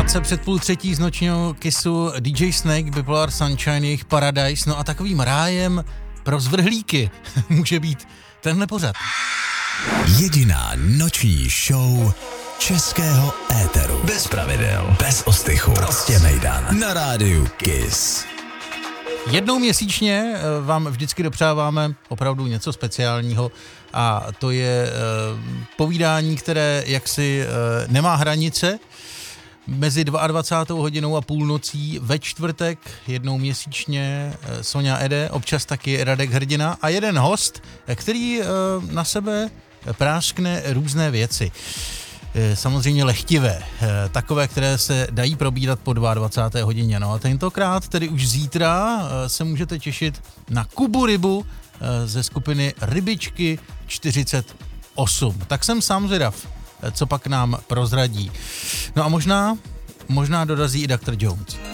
Krátce před 2:30 z nočního Kissu DJ Snake, Bipolar Sunshine, jejich Paradise, no a takovým rájem pro zvrhlíky může být tenhle pořad. Jediná noční show českého éteru. Bez pravidel, bez ostychu, prostě mejdan. Na rádiu Kiss. Jednou měsíčně vám vždycky dopřáváme opravdu něco speciálního a to je povídání, které jaksi nemá hranice. Mezi 22. hodinou a půlnocí ve čtvrtek jednou měsíčně Sonja Ede, občas taky Radek Hrdina a jeden host, který na sebe práskne různé věci. Samozřejmě lehtivé, takové, které se dají probírat po 22. hodině. No a tentokrát, tedy už zítra, se můžete těšit na Kubu Rybu ze skupiny Rybičky 48. Tak jsem sám zvědav, co pak nám prozradí. No a možná dorazí i Dr. Jones.